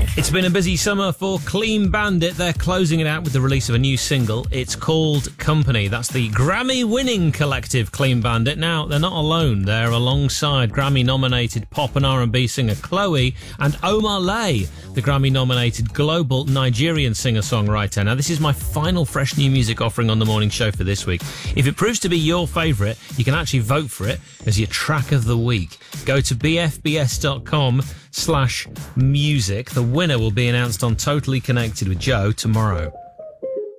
It's been a busy summer for Clean Bandit. They're closing it out with the release of a new single. It's called Company. That's the Grammy-winning collective Clean Bandit. Now, they're not alone. They're alongside Grammy-nominated pop and R&B singer Chloe and Omar Lay, the Grammy-nominated global Nigerian singer-songwriter. Now, this is my final fresh new music offering on the morning show for this week. If it proves to be your favourite, you can actually vote for it as your track of the week. Go to bfbs.com/music. The winner will be announced on Totally Connected with Joe tomorrow.